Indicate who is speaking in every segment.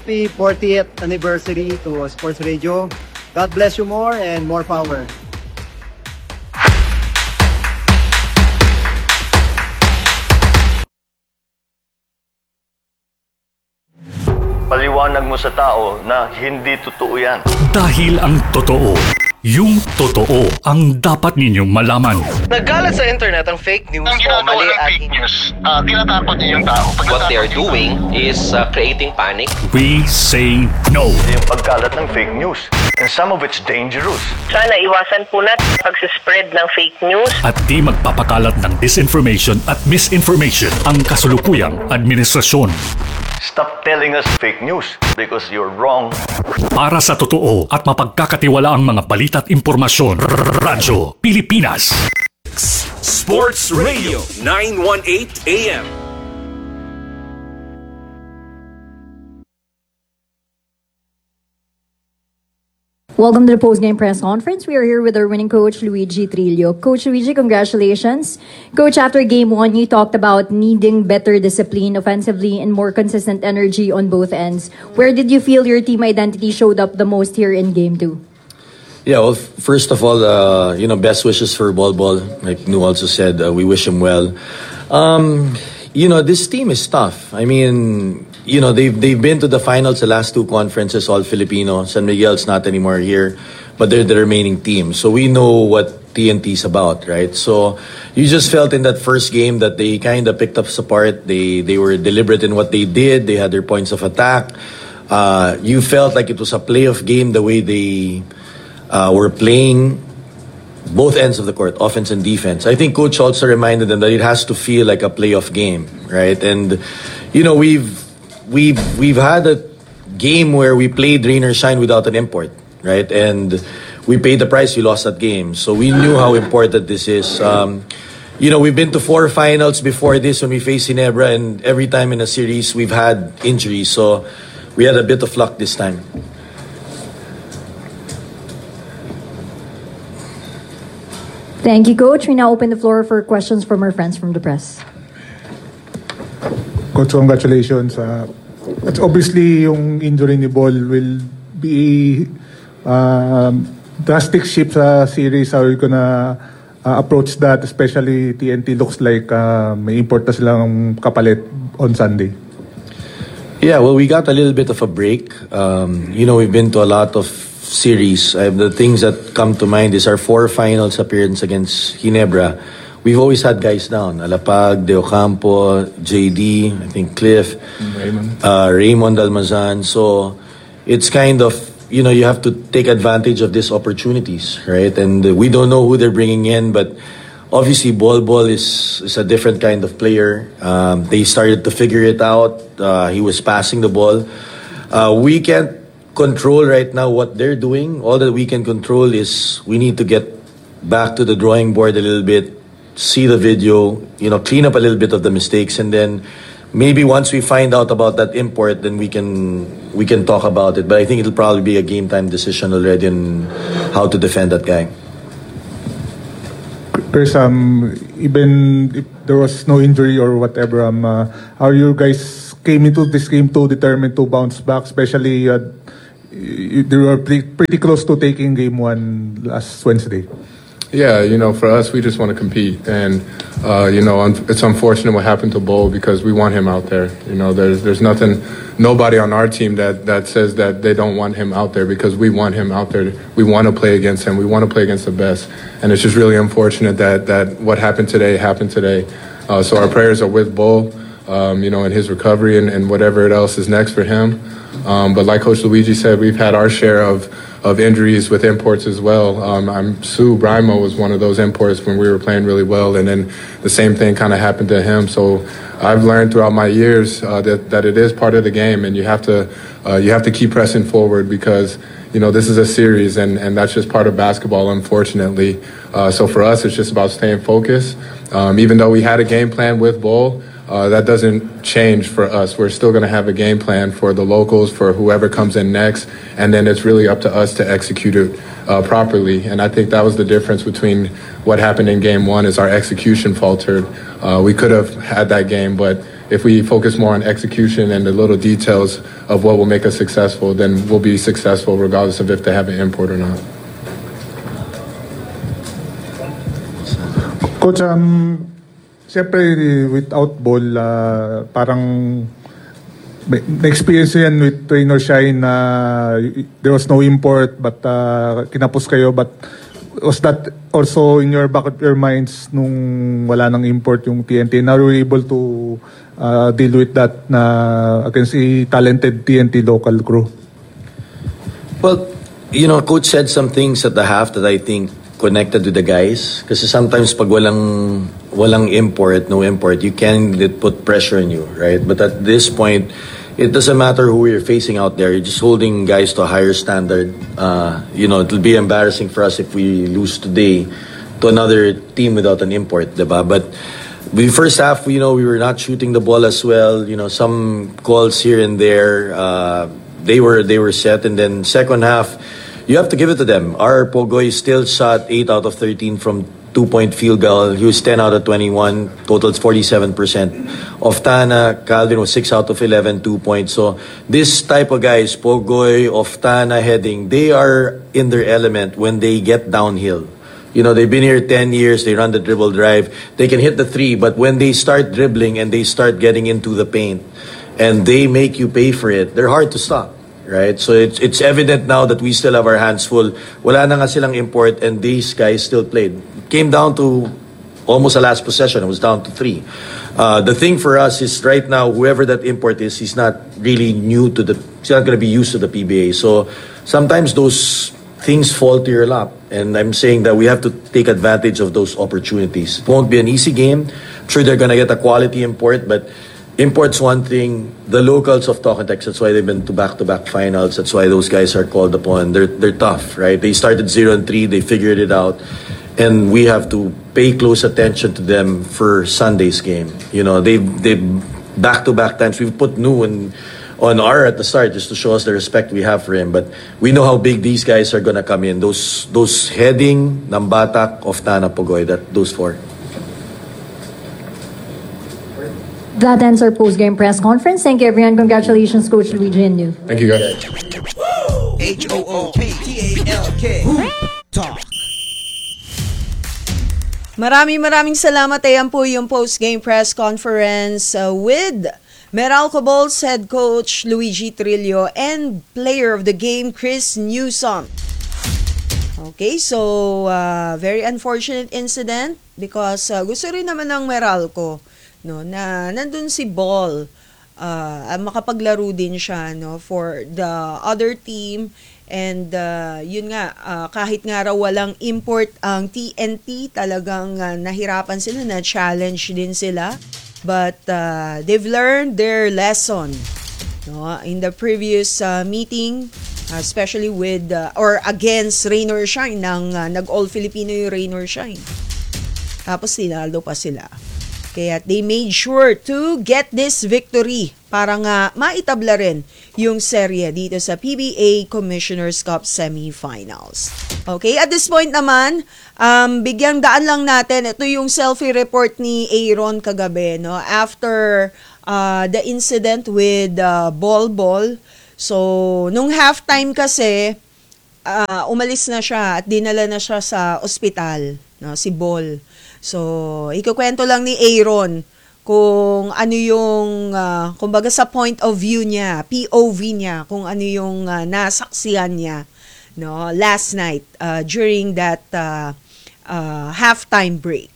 Speaker 1: happy 40th anniversary to Sports Radio. God bless you more and more power.
Speaker 2: Paliwanag mo sa tao na hindi totoo yan.
Speaker 3: Dahil ang totoo, yung totoo ang dapat ninyong malaman.
Speaker 4: Nagkalat sa internet ang fake news
Speaker 5: Ang
Speaker 4: o
Speaker 5: ginagawa
Speaker 4: mali
Speaker 5: ng
Speaker 4: at
Speaker 5: fake news, tinatakot niyo yung tao.
Speaker 6: What they are doing is creating panic.
Speaker 3: We say no.
Speaker 2: Yung pagkalat ng fake news. And some of it's dangerous.
Speaker 7: Sana iwasan po natin pag-spread ng fake news.
Speaker 3: At di magpapakalat ng disinformation at misinformation ang kasulukuyang administrasyon.
Speaker 2: Stop telling us fake news because you're wrong.
Speaker 3: Para sa totoo at mapagkakatiwalaang mga balita at impormasyon, Radyo Pilipinas.
Speaker 8: Sports Radio 918 AM.
Speaker 9: Welcome to the post-game press conference. We are here with our winning coach, Luigi Trillo. Coach Luigi, congratulations. Coach, after game 1, you talked about needing better discipline offensively and more consistent energy on both ends. Where did you feel your team identity showed up the most here in game 2?
Speaker 10: Yeah, well, first of all, best wishes for Bol. Like Nu also said, we wish him well. This team is tough. I mean, they've been to the finals the last 2 conferences, all Filipino. San Miguel's not anymore here, but they're the remaining team. So we know what TNT's about, right? So you just felt in that first game that they kind of picked us apart. They were deliberate in what they did. They had their points of attack. You felt like it was a playoff game the way they were playing both ends of the court, offense and defense. I think Coach also reminded them that it has to feel like a playoff game, right? And we've had a game where we played rain or shine without an import, right? And we paid the price. We lost that game, so we knew how important this is. We've been to 4 finals before this when we faced Ginebra, and every time in a series we've had injuries. So we had a bit of luck this time.
Speaker 9: Thank you, Coach. We now open the floor for questions from our friends from the press.
Speaker 11: Coach, congratulations. It's obviously yung injury ni Bol will be drastic shift sa series. How are you gonna approach that? Especially TNT looks like may import na silang kapalit on Sunday.
Speaker 10: Yeah, well, we got a little bit of a break. We've been to a lot of series. The things that come to mind is our 4 finals appearance against Ginebra. We've always had guys down. Alapag, De Ocampo, JD, I think Cliff, Raymond Almazan. So it's kind of, you have to take advantage of these opportunities, right? And we don't know who they're bringing in, but obviously Bol is a different kind of player. They started to figure it out. He was passing the ball. We can't control right now what they're doing. All that we can control is we need to get back to the drawing board a little bit, see the video, clean up a little bit of the mistakes, and then maybe once we find out about that import, then we can talk about it. But I think it'll probably be a game time decision already on how to defend that guy.
Speaker 11: Chris, even if there was no injury or whatever, how you guys came into this game to determined to bounce back, especially they were pretty close to taking game 1 last Wednesday.
Speaker 12: Yeah, for us, we just want to compete. And, it's unfortunate what happened to Bol because we want him out there. There's nobody on our team that says that they don't want him out there because we want him out there. We want to play against him. We want to play against the best. And it's just really unfortunate that what happened today. So our prayers are with Bol, in his recovery and whatever else is next for him. But like Coach Luigi said, we've had our share of injuries with imports as well. Sue Brimo was one of those imports when we were playing really well, and then the same thing kind of happened to him. So I've learned throughout my years that it is part of the game, and you have to keep pressing forward because this is a series, and that's just part of basketball, unfortunately. So for us, it's just about staying focused. Even though we had a game plan with Bol, that doesn't change for us. We're still going to have a game plan for the locals, for whoever comes in next, and then it's really up to us to execute it properly. And I think that was the difference between what happened in game 1 is our execution faltered. We could have had that game, but if we focus more on execution and the little details of what will make us successful, then we'll be successful regardless of if they have an import or not.
Speaker 11: Coach, siyempre without ball, parang na-experience yan with Trainer Shine na there was no import but kinapos kayo, but was that also in your back of your minds nung wala nang import yung TNT? Now were you able to deal with that na against a talented TNT local crew?
Speaker 10: Well, Coach said some things at the half that I think connected to the guys. Kasi sometimes pag walang import, no import, you can put pressure on you, right? But at this point, it doesn't matter who you're facing out there. You're just holding guys to a higher standard. It'll be embarrassing for us if we lose today to another team without an import, diba? But the first half, we were not shooting the ball as well. Some calls here and there. They were set, and then second half, you have to give it to them. Our Pogoy still shot 8 out of 13 from 2-point field goal. He was 10 out of 21, totals 47%. Oftana, Calvin was 6 out of 11, 2 points. So this type of guys, Pogoy, Oftana, Heading, they are in their element when they get downhill. They've been here 10 years, they run the dribble drive, they can hit the three, but when they start dribbling and they start getting into the paint and they make you pay for it, they're hard to stop. Right? So it's evident now that we still have our hands full. Wala na nga silang import and these guys still played. Came down to almost a last possession. It was down to 3. The thing for us is right now, whoever that import is, he's not really he's not going to be used to the PBA. So sometimes those things fall to your lap. And I'm saying that we have to take advantage of those opportunities. It won't be an easy game. I'm sure they're going to get a quality import, but import's one thing. The locals of Tokentex, that's why they've been to back-to-back finals. That's why those guys are called upon. They're tough, right? They started 0-3. They figured it out. And we have to pay close attention to them for Sunday's game. They back-to-back times. We've put Nu on R at the start just to show us the respect we have for him. But we know how big these guys are going to come in. Those Heading, Nambatak, Oftana, Pogoy, those 4.
Speaker 9: That ends our post-game press conference. Thank you, everyone. Congratulations, Coach Luigi and you.
Speaker 12: Thank you, guys.
Speaker 8: HOOPTALK Talk.
Speaker 13: Maraming salamat. Ayan po yung post-game press conference with Meralco Bulls head coach Luigi Trillo and player of the game Chris Newsom. Okay, so very unfortunate incident because gusto rin naman ng Meralco na nandun si Ball, makapaglaro din siya for the other team, and yun nga, kahit nga raw walang import ang TNT, talagang nahirapan sila, na challenge din sila, but they've learned their lesson in the previous meeting, especially with or against Rain or Shine, nag-all Filipino yung Rain or Shine, tapos sinaldo pa sila. Kaya they made sure to get this victory para nga maitabla rin yung serye dito sa PBA Commissioner's Cup semifinals. Okay, at this point naman, bigyang daan lang natin, ito yung selfie report ni Aaron kagabi, after the incident with Bol. So, nung halftime kasi, umalis na siya at dinala na siya sa ospital, si Bol. So, ikukwento lang ni Aaron kung ano yung, kumbaga sa point of view niya, POV niya, kung ano yung nasaksihan niya last night during that halftime break.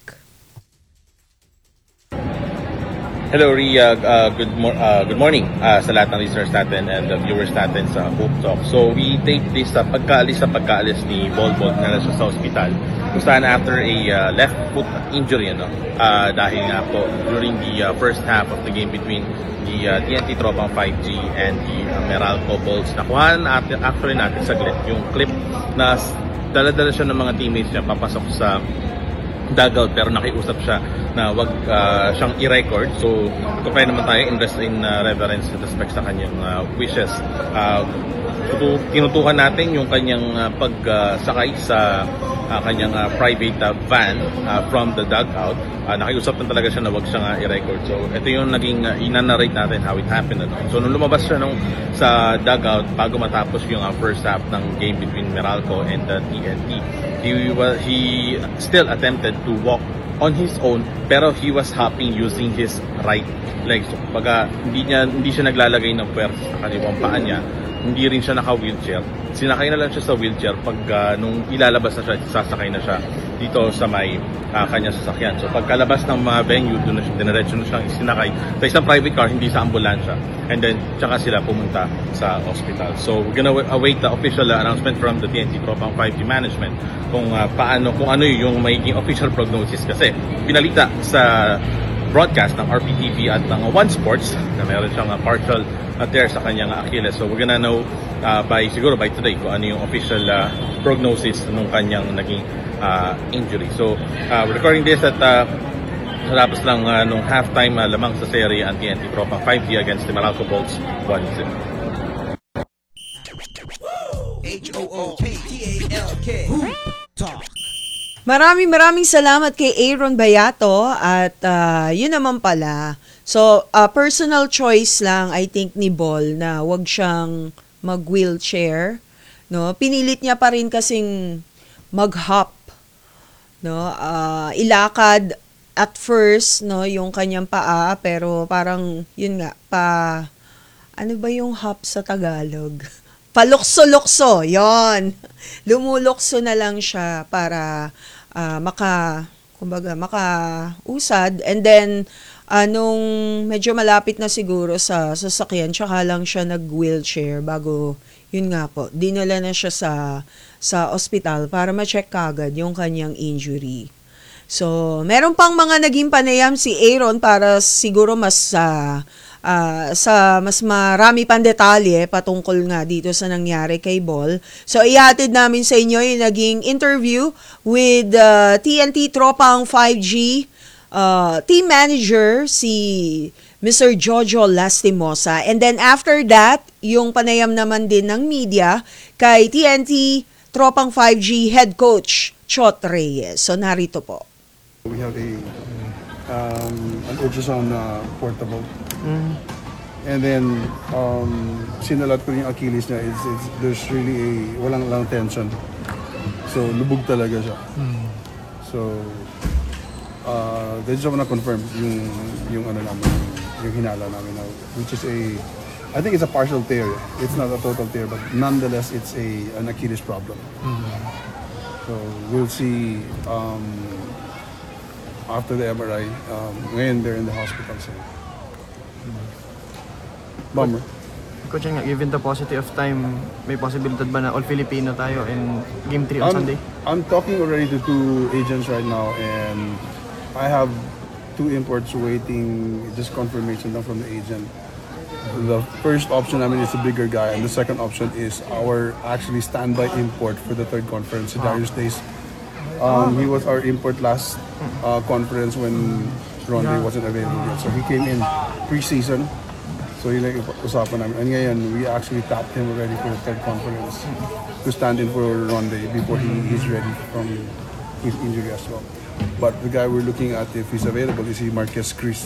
Speaker 14: Hello, Ria. Good morning sa lahat ng listeners natin and the viewers natin sa Hope Talk. So, we take this pagkaalis ni Bolbol na nasa sa hospital. Kung saan after a left foot injury, dahil nga po during the first half of the game between the TNT Tropang 5G and the Meralco Bulls. Nakuhaan actually natin saglit yung clip na dala-dala siya ng mga teammates niya papasok sa dugout, pero nakiusap siya na wag siyang i-record. So, kumpay naman tayo in reverence and respect sa kanyang wishes. Tinutukan natin yung kanyang pagsakay sa kanyang private van from the dugout. Nakiusap na talaga siya na wag siyang i-record. So ito yung naging inanarrate natin how it happened. So nung lumabas siya sa dugout bago matapos yung first half ng game between Meralco and the TNT, he still attempted to walk on his own, pero he was hopping using his right leg. So pagka hindi siya naglalagay ng puwersa sa kanilang paa niya, hindi rin siya naka-wheelchair. Sinakay na lang siya sa wheelchair pag nung ilalabas na siya, sasakay na siya dito sa may kanyang sasakyan. So pagkalabas ng mga venue, doon na siya, diniretso na siyang isinakay sa isang private car, hindi sa ambulansya. And then, tsaka sila pumunta sa hospital. So we're gonna await the official announcement from the TNT Tropang 5G management kung ano yung magiging official prognosis. Kasi pinalita sa broadcast ng RPTV at ng One Sports na meron siyang partial tear sa kanyang Achilles. So we're gonna know siguro by today kung ano yung official prognosis ng kanyang naging injury. So we're recording this at tapos lang nung halftime lamang sa serye ang TNT Tropang 5G against the Meralco Bolts 1-0.
Speaker 8: HOOTALK Talk.
Speaker 13: Maraming salamat kay Aaron Bayato at yun naman pala. So, personal choice lang I think ni Ball na wag siyang mag-wheelchair, no? Pinilit niya pa rin kasing mag-hop, no? Ilakad at first, no, yung kanyang paa, pero parang yun nga ano ba yung hop sa Tagalog? Palukso-lukso, yon. Lumulukso na lang siya para makausad. And then, nung medyo malapit na siguro sa sasakyan, tsaka lang siya nag-wheelchair bago, yun nga po, dinala na siya sa ospital para ma-check kagad yung kanyang injury. So, meron pang mga naging panayam si Aaron para siguro mas marami pang detalye patungkol nga dito sa nangyari kay Ball. So, ihatid namin sa inyo yung naging interview with TNT Tropang 5G team manager si Mr. Jojo Lastimosa. And then after that, yung panayam naman din ng media kay TNT Tropang 5G head coach Chot Reyes. So, narito po.
Speaker 15: We have an ultrasound portable. And then, sinalat ko yung Achilles niya. There's really walang tension. So, lubog talaga siya. So, they just want to confirm yung hinala namin now, which is I think it's a partial tear. It's not a total tear, but nonetheless, it's an Achilles problem. So, we'll see after the MRI. Ngayon, they're in the hospital. So. Bummer.
Speaker 16: Coach, given the paucity of time, may possibility ba na all-Filipino tayo in Game 3 on Sunday?
Speaker 15: I'm talking already to 2 agents right now, and I have 2 imports waiting, just confirmation from the agent. The first option is a bigger guy, and the second option is our actually standby import for the third conference, Darius Days. He was our import last conference when Ronde wasn't available yet. So he came in pre-season. So yun lang usapan namin. And ngayon, we actually tapped him already for the third conference to stand in for Ronde before he's ready from his injury as well. But the guy we're looking at, if he's available, is Marquez Chris.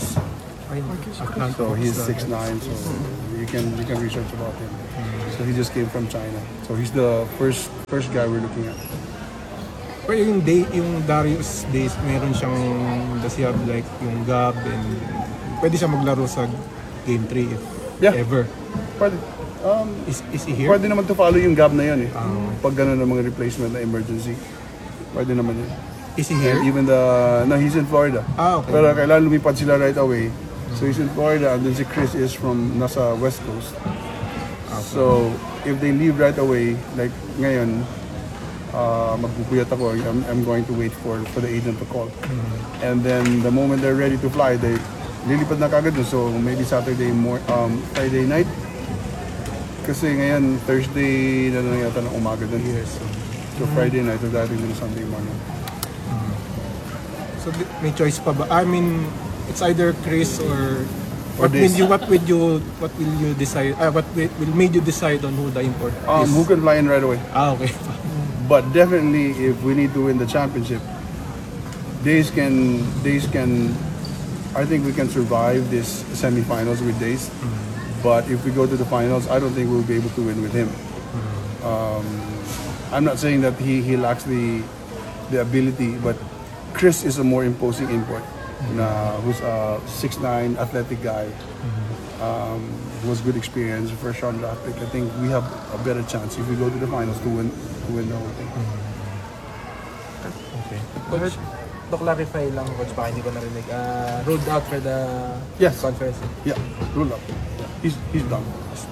Speaker 15: So he's 6'9", so you can research about him. So he just came from China. So he's the first guy we're looking at.
Speaker 17: Pero yung Darius Days, meron siyang, does he have like yung gab and pwede siya maglaro sa Game 3 if ever?
Speaker 15: Pwede.
Speaker 17: Is he here?
Speaker 15: Pwede naman to follow yung gab na yun eh. Pag gano'n ng mga replacement na emergency. Pwede naman yun.
Speaker 17: Is he here?
Speaker 15: And even no, he's in Florida.
Speaker 17: Okay.
Speaker 15: Pero kailangan lumipad sila right away. So he's in Florida, and then si Chris is from nasa West Coast. So if they leave right away, like ngayon, magbubuyat ako, I'm going to wait for the agent to call. And then the moment they're ready to fly, they lilipad na kagad dun. So maybe Friday night. Kasi ngayon, Thursday na lang yata ng umaga dun. So Friday night, or dating dun Sunday morning.
Speaker 17: So may choice pa ba? I mean, it's either Chris or what will you decide? What will made you decide on who the import is?
Speaker 15: Who can fly in right away?
Speaker 17: Okay.
Speaker 15: But definitely, if we need to win the championship, Days can. I think we can survive this semifinals with Days. But if we go to the finals, I don't think we'll be able to win with him. I'm not saying that he lacks the ability, but Chris is a more imposing import. Who's a 6'9" athletic guy. Who has good experience, first round draft pick. I think we have a better chance if we go to the finals to win the whole thing.
Speaker 17: Okay. Coach, to clarify lang, Coach, baka hindi ko narinig. Ruled out for the conference.
Speaker 15: Yeah, ruled out. He's done.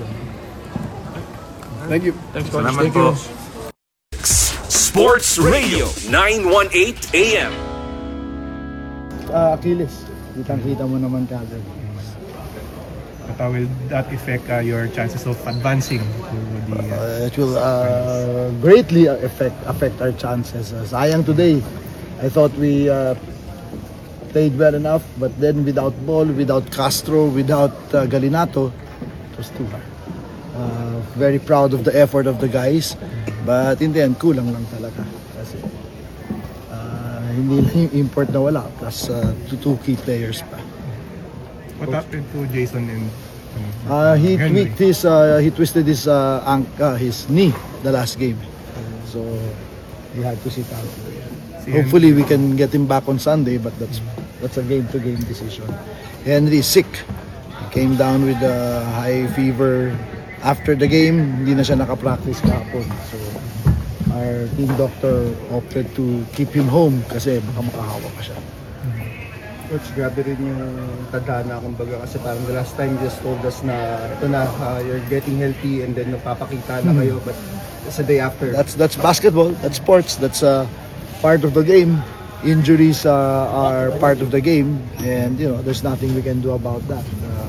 Speaker 15: Thank you.
Speaker 17: Thanks, Coach. Thank you.
Speaker 18: Sports Radio 918 AM.
Speaker 1: Achilles, kitang-kita mo naman kagad.
Speaker 17: But will that affect your chances of advancing to the...
Speaker 1: It will greatly affect our chances. Sayang today, I thought we played well enough, but then without Ball, without Castro, without Galinato, it was too hard. Very proud of the effort of the guys, but in the end, kulang lang talaga. Kasi hindi lang yung import na wala, plus two key players pa.
Speaker 17: What happened to Jason and
Speaker 1: he twisted his knee the last game, so he had to sit out. Hopefully we can get him back on Sunday, but that's a game-to-game decision. Henry is sick. He came down with a high fever after the game. Hindi na siya naka-practice kahapon, so our team doctor opted to keep him home kasi baka makahawa pa siya.
Speaker 19: Coach, grabe rin yung tadhana, kumbaga, kasi parang the last time just told us na ito na, you're getting healthy and then napapakita na kayo, but it's a day after.
Speaker 1: That's basketball, that's sports, that's part of the game. Injuries are part of the game, and there's nothing we can do about that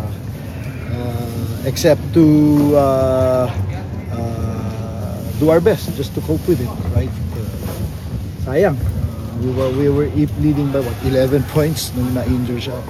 Speaker 1: except to do our best just to cope with it, right? Sayang. We were leading by 11 points nung na-injure siya.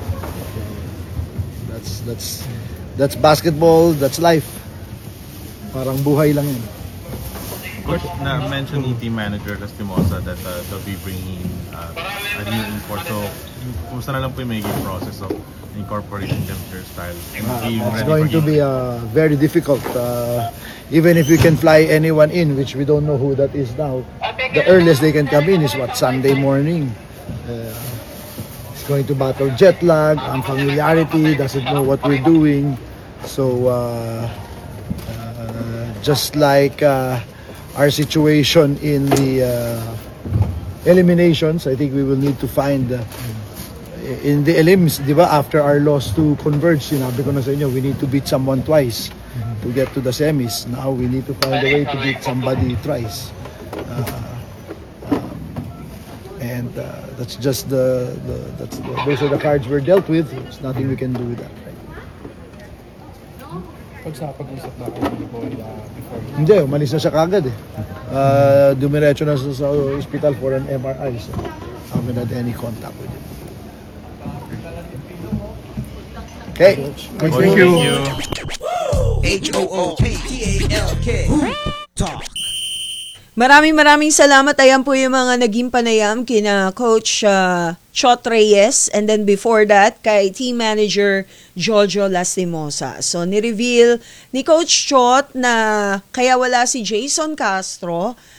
Speaker 1: That's basketball, that's life. Parang buhay lang yun.
Speaker 14: Coach, na-mention ni team manager Lastimosa that they'll be bringing a new import. So, kumusta na lang po yung magiging process of incorporating them to your style?
Speaker 1: It's going to be very difficult. Even if we can fly anyone in, which we don't know who that is now, the earliest they can come in is Sunday morning. It's going to battle jet lag, unfamiliarity, doesn't know what we're doing. So just like our situation in the eliminations, I think we will need to find in the elims, di ba, after our loss to Converge, sinabi ko na sa inyo, we need to beat someone twice to get to the semis. Now we need to find a way to beat somebody thrice. And that's just those are the cards we're dealt with. There's nothing we can do with that. Right?
Speaker 17: Pag sa pag-usap na kayo ni Paul before?
Speaker 1: Hindi, umalis na siya kagad eh. Dumiretso na sa hospital for an MRI. So I haven't had any contact with him. Okay.
Speaker 17: Thank you.
Speaker 8: HOOTALK Talk.
Speaker 13: Maraming salamat. Ayan po yung mga naging panayam kina Coach Chot Reyes, and then before that kay team manager Jojo Lastimosa. So nireveal ni Coach Chot na kaya wala si Jason Castro